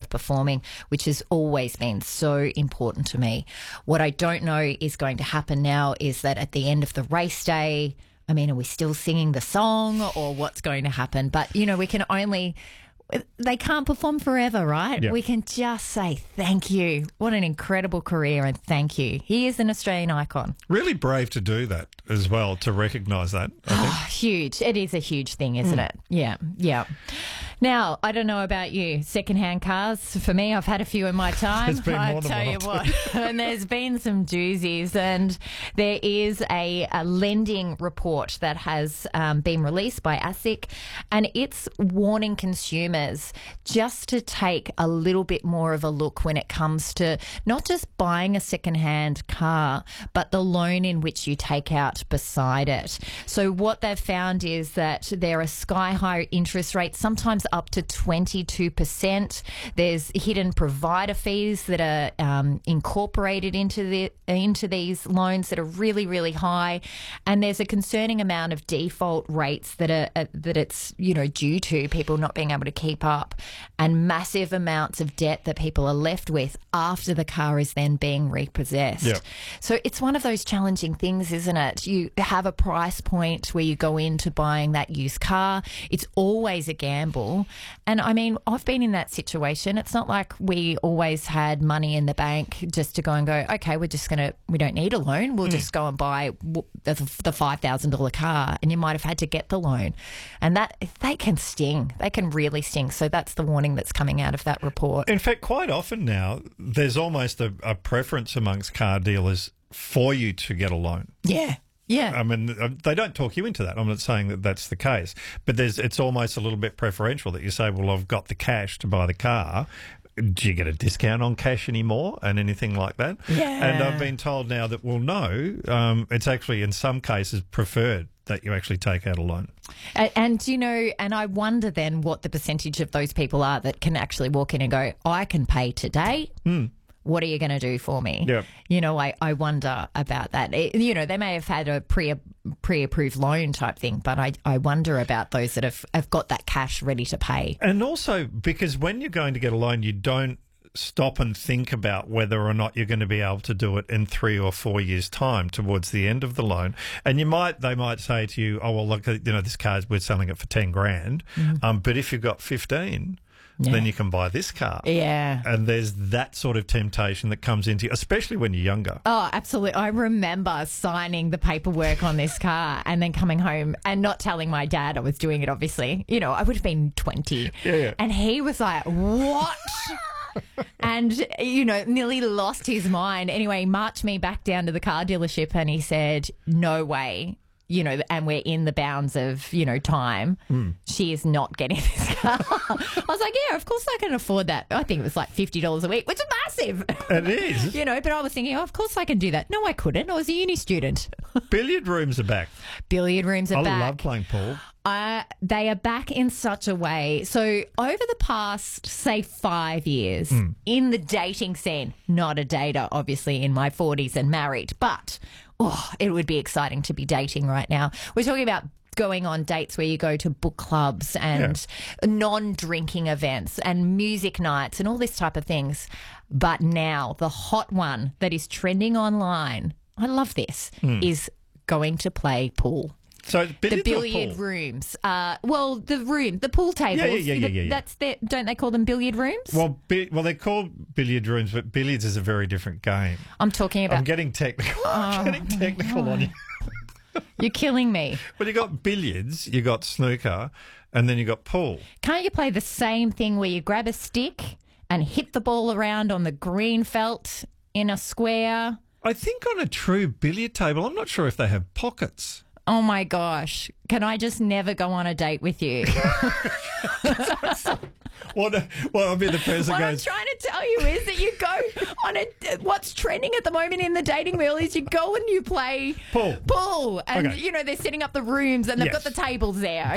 of performing, which has always been so important to me. What I don't know is going to happen now is that at the end of the race day, I mean, are we still singing the song or what's going to happen? But, you know, we can only... They can't perform forever, right? Yep. We can just say thank you. What an incredible career, and thank you. He is an Australian icon. Really brave to do that as well, to recognise that, I think. Oh, huge. It is a huge thing, isn't it? Yeah, yeah. Now, I don't know about you, secondhand cars. For me, I've had a few in my time. There's been more than tell one you or what, and there's been some doozies. And there is a lending report that has been released by ASIC, and it's warning consumers just to take a little bit more of a look when it comes to not just buying a secondhand car, but the loan in which you take out beside it. So what they've found is that there are sky-high interest rates, sometimes up to 22%. There's hidden provider fees that are incorporated into these loans that are really, really high, and there's a concerning amount of default rates that it's due to people not being able to keep up, and massive amounts of debt that people are left with after the car is then being repossessed. Yep. So it's one of those challenging things, isn't it? You have a price point where you go into buying that used car. It's always a gamble. And I mean, I've been in that situation. It's not like we always had money in the bank just to go and go, okay, we don't need a loan. We'll just go and buy the $5,000 car, and you might have had to get the loan. And that they can sting. They can really sting. So that's the warning that's coming out of that report. In fact, quite often now, there's almost a preference amongst car dealers for you to get a loan. Yeah. Yeah. I mean, they don't talk you into that. I'm not saying that that's the case, but it's almost a little bit preferential that you say, well, I've got the cash to buy the car. Do you get a discount on cash anymore and anything like that? Yeah. And I've been told now that, well, no, it's actually in some cases preferred that you actually take out a loan. And I wonder then what the percentage of those people are that can actually walk in and go, I can pay today. What are you going to do for me? Yep. I wonder about that. They may have had a pre-approved loan type thing, but I wonder about those that have got that cash ready to pay. And also because when you're going to get a loan, you don't stop and think about whether or not you're going to be able to do it in 3 or 4 years' time towards the end of the loan. And they might say to you, oh, well, look, this car, we're selling it for 10 grand. But if you've got 15, then you can buy this car. Yeah. And there's that sort of temptation that comes into you, especially when you're younger. Oh, absolutely. I remember signing the paperwork on this car and then coming home and not telling my dad I was doing it, obviously. I would have been 20. Yeah. And he was like, what? And, nearly lost his mind. Anyway, he marched me back down to the car dealership and he said, no way. And we're in the bounds of, time. She is not getting this car. I was like, yeah, of course I can afford that. I think it was like $50 a week, which is massive. It is. But I was thinking, of course I can do that. No, I couldn't. I was a uni student. Billiard rooms are back. Billiard rooms are back. I love playing pool. They are back in such a way. So over the past, say, 5 years in the dating scene, not a dater, obviously, in my 40s and married, but... it would be exciting to be dating right now. We're talking about going on dates where you go to book clubs and non-drinking events and music nights and all this type of things. But now the hot one that is trending online, I love this, is going to play pool. So the billiard rooms. The pool tables. Yeah. That's don't they call them billiard rooms? Well, they're called billiard rooms, but billiards is a very different game. I'm talking about... I'm getting technical. On you. You're killing me. Well, you got billiards, you got snooker, and then you got pool. Can't you play the same thing where you grab a stick and hit the ball around on the green felt in a square? I think on a true billiard table, I'm not sure if they have pockets. Oh, my gosh. Can I just never go on a date with you? Well, I mean, the person what goes... I'm trying to tell you is that you go on what's trending at the moment in the dating world is you go and you play pool. And, Okay. they're setting up the rooms and they've got the tables there,